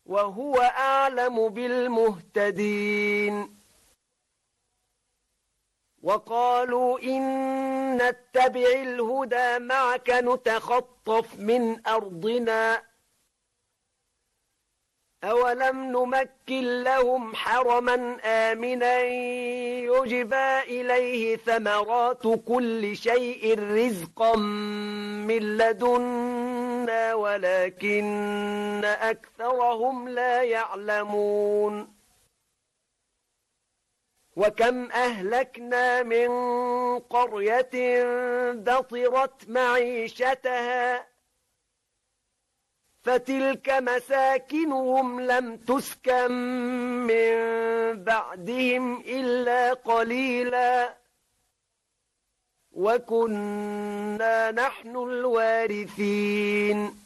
وهو أعلم بالمهتدين وقالوا إن نتبع الهدى معك نتخطف من أرضنا أولم نمكن لهم حرما آمنا يجبى إليه ثمرات كل شيء رزقا من لدنا ولكن أكثرهم لا يعلمون وكم أهلكنا من قرية بطرت معيشتها فتلك مساكنهم لم تسكن من بعدهم إلا قليلا وكنا نحن الوارثين